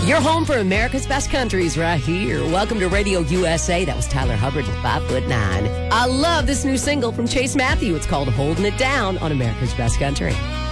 Your home for America's Best Countries right here. Welcome to Radio USA. That was Tyler Hubbard with 5'9". I love this new single from Chase Matthew. It's called Holding It Down on America's Best Country.